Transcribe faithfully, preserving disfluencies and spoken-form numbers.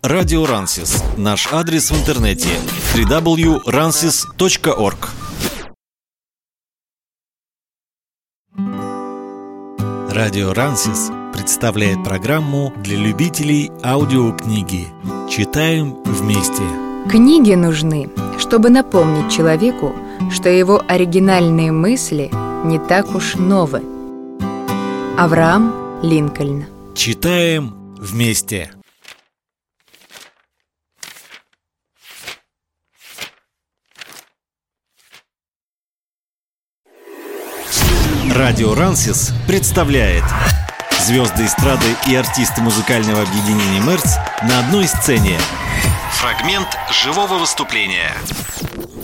Радио Рансис. Наш адрес в интернете дабл ю дабл ю дабл ю точка рансис точка орг. Радио Рансис представляет программу для любителей аудиокниги. Читаем вместе. Книги нужны, чтобы напомнить человеку, что его оригинальные мысли не так уж новы. Авраам Линкольн. Читаем вместе. Радио Рансис представляет звезды эстрады и артисты музыкального объединения Мерц на одной сцене. Фрагмент живого выступления.